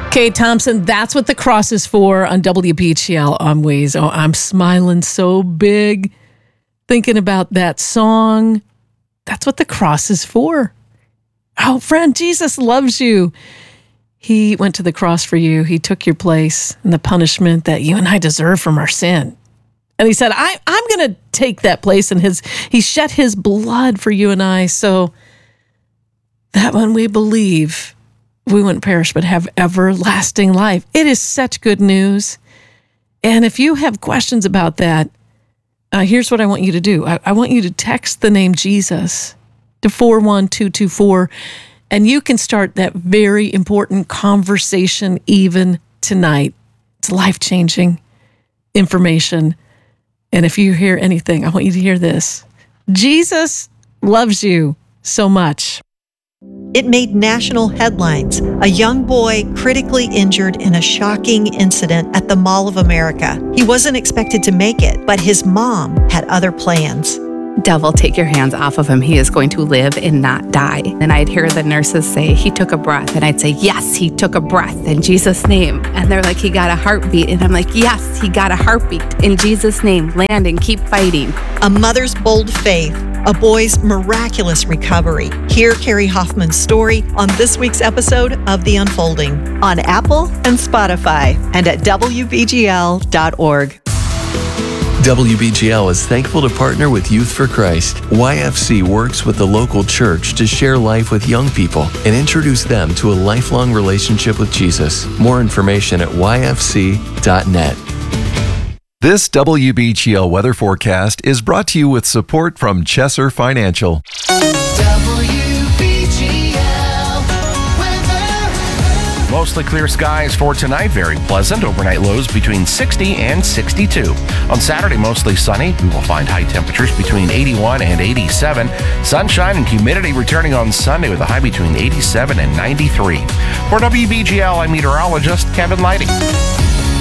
Kate Thompson, that's what the cross is for on WBGL on Waze. Oh, I'm smiling so big thinking about that song. That's what the cross is for. Oh, friend, Jesus loves you. He went to the cross for you. He took your place and the punishment that you and I deserve from our sin. And he said, I'm going to take that place. And he shed his blood for you and I, so that when we believe, we wouldn't perish but have everlasting life. It is such good news. And if you have questions about that, here's what I want you to do. I want you to text the name Jesus to 41224, and you can start that very important conversation even tonight. It's life-changing information. And if you hear anything, I want you to hear this. Jesus loves you so much. It made national headlines. A young boy critically injured in a shocking incident at the Mall of America. He wasn't expected to make it, but his mom had other plans. Devil, take your hands off of him. He is going to live and not die. And I'd hear the nurses say, he took a breath. And I'd say, yes, he took a breath in Jesus' name. And they're like, he got a heartbeat. And I'm like, yes, he got a heartbeat in Jesus' name. Land and keep fighting. A mother's bold faith, a boy's miraculous recovery. Hear Carrie Hoffman's story on this week's episode of The Unfolding on Apple and Spotify and at WBGL.org. WBGL is thankful to partner with Youth for Christ. YFC works with the local church to share life with young people and introduce them to a lifelong relationship with Jesus. More information at yfc.net. This WBGL weather forecast is brought to you with support from Chesser Financial. Mostly clear skies for tonight, very pleasant. Overnight lows between 60 and 62. On Saturday, mostly sunny. We will find high temperatures between 81 and 87. Sunshine and humidity returning on Sunday with a high between 87 and 93. For WBGL, I'm meteorologist Kevin Lighting.